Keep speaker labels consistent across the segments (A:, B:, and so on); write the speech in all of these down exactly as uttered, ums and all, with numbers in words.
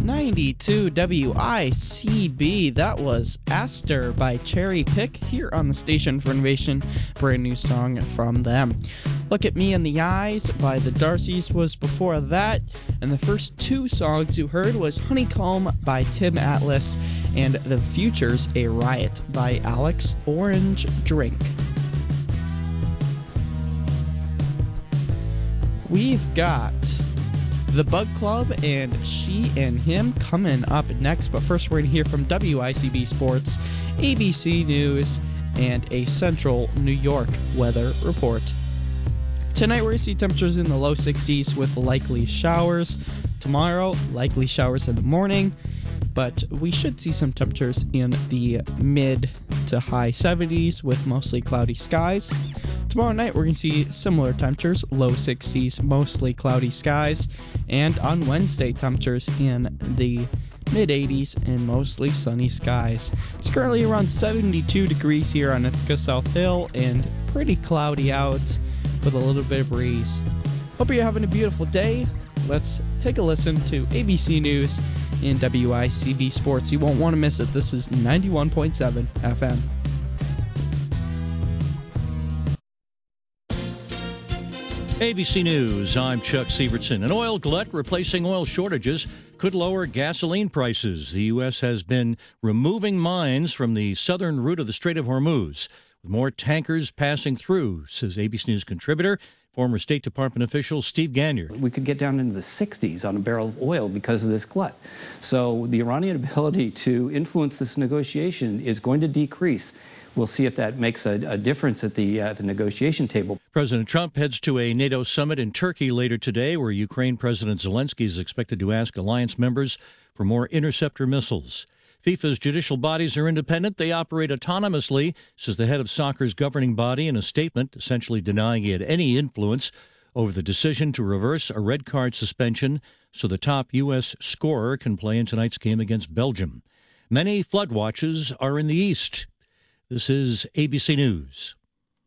A: ninety-two W I C B. That was Aster by Cherry Pick here on the Station for Innovation. Brand new song from them. Look at Me in the Eyes by the Darcys was before that. And the first two songs you heard was Honeycomb by Tim Atlas and The Future's A Riot by Alex Orange Drink. We've got The Bug Club and She and Him coming up next, but first we're going to hear from W I C B Sports, A B C News, and a Central New York weather report. Tonight we're going to see temperatures in the low sixties with likely showers. Tomorrow, likely showers in the morning, but we should see some temperatures in the mid to high seventies with mostly cloudy skies. Tomorrow night, we're going to see similar temperatures, low sixties, mostly cloudy skies. And on Wednesday, temperatures in the mid eighties and mostly sunny skies. It's currently around seventy-two degrees here on Ithaca South Hill and pretty cloudy out with a little bit of breeze. Hope you're having a beautiful day. Let's take a listen to A B C News and W I C B Sports. You won't want to miss it. This is ninety-one point seven F M.
B: A B C News, I'm Chuck Sievertson. An oil glut replacing oil shortages could lower gasoline prices. The U S has been removing mines from the southern route of the Strait of Hormuz, with more tankers passing through, says A B C News contributor, former State Department official Steve Gagnier.
C: We could get down into the sixties on a barrel of oil because of this glut. So the Iranian ability to influence this negotiation is going to decrease. We'll see if that makes a, a difference at the, uh, the negotiation table.
B: President Trump heads to a NATO summit in Turkey later today, where Ukraine President Zelensky is expected to ask alliance members for more interceptor missiles. FIFA's judicial bodies are independent. They operate autonomously, says the head of soccer's governing body in a statement, essentially denying he had any influence over the decision to reverse a red card suspension so the top U S scorer can play in tonight's game against Belgium. Many flood watches are in the east. This is A B C News.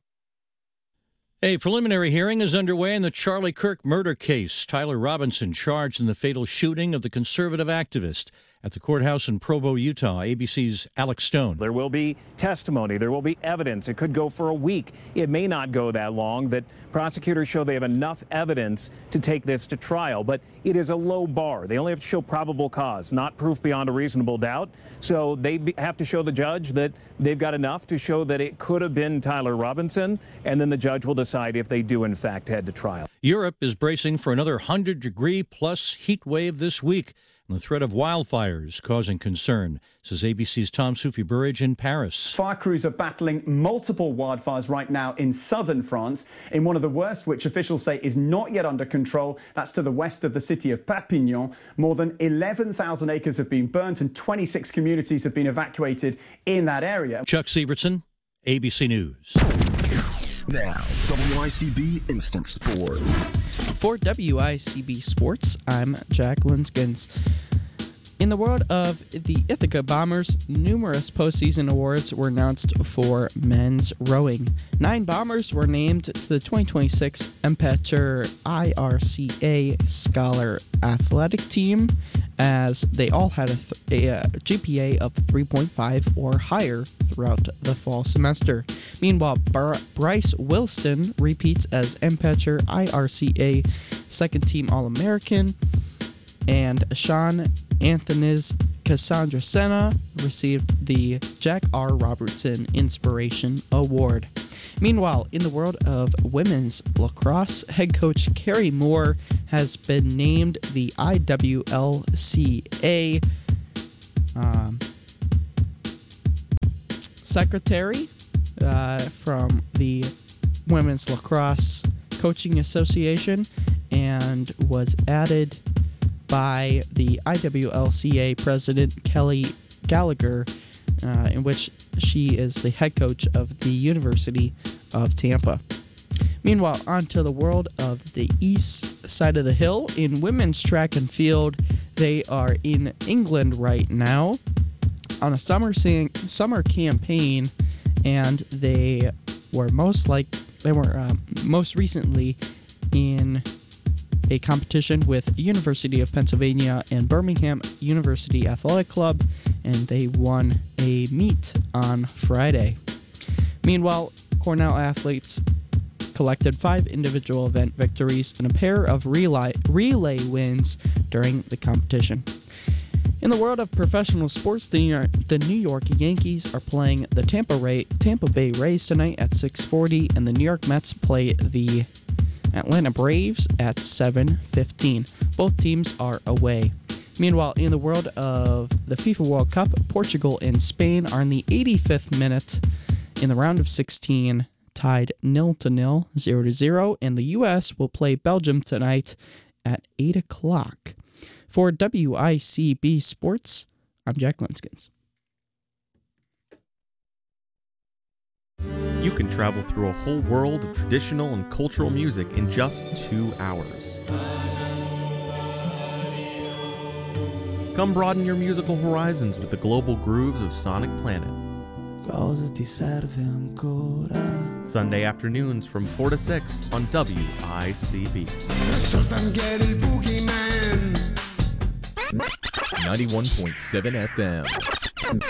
B: A preliminary hearing is underway in the Charlie Kirk murder case. Tyler Robinson charged in the fatal shooting of the conservative activist at the courthouse in Provo, Utah. A B C's Alex Stone.
D: There will be testimony. There will be evidence. It could go for a week. It may not go that long. That prosecutors show they have enough evidence to take this to trial. But it is a low bar. They only have to show probable cause, not proof beyond a reasonable doubt. So they have to show the judge that they've got enough to show that it could have been Tyler Robinson. And then the judge will decide if they do, in fact, head to trial.
B: Europe is bracing for another one hundred degree plus heat wave this week. And the threat of wildfires causing concern, says A B C's Tom Soufi Burridge in Paris.
E: Fire crews are battling multiple wildfires right now in southern France, in one of the worst, which officials say is not yet under control. That's to the west of the city of Perpignan. More than eleven thousand acres have been burnt and twenty-six communities have been evacuated in that area.
B: Chuck Sievertson, A B C News.
F: Now, W I C B Instant Sports.
A: For W I C B Sports, I'm Jack Linskins. In the world of the Ithaca Bombers, numerous postseason awards were announced for men's rowing. Nine Bombers were named to the twenty twenty-six Empetcher I R C A Scholar Athletic Team, as they all had a, th- a, a G P A of three point five or higher throughout the fall semester. Meanwhile, Br- Bryce Wilston repeats as Empetcher I R C A Second Team All-American, and Sean Anthony's Cassandra Senna received the Jack R. Robertson Inspiration Award. Meanwhile, in the world of women's lacrosse, head coach Carrie Moore has been named the I W L C A um, secretary uh, from the Women's Lacrosse Coaching Association, and was added by the I W L C A president Kelly Gallagher, uh, in which she is the head coach of the University of Tampa. Meanwhile, on to the world of the east side of the hill. In women's track and field, they are in England right now on a summer sing- summer campaign, and they were most like they were um, most recently in a competition with University of Pennsylvania and Birmingham University Athletic Club, and they won a meet on Friday. Meanwhile, Cornell athletes collected five individual event victories and a pair of relay, relay wins during the competition. In the world of professional sports, the New York, the New York Yankees are playing the Tampa, Ray, Tampa Bay Rays tonight at six forty, and the New York Mets play the Atlanta Braves at seven fifteen. Both teams are away. Meanwhile, in the world of the FIFA World Cup, Portugal and Spain are in the eighty-fifth minute in the round of sixteen, tied nil to nil, zero to zero, and the U S will play Belgium tonight at eight o'clock. For W I C B Sports, I'm Jack Linskins.
G: You can travel through a whole world of traditional and cultural music in just two hours. Come broaden your musical horizons with the global grooves of Sonic Planet. Sunday afternoons from four to six on W I C B.
H: ninety-one point seven F M.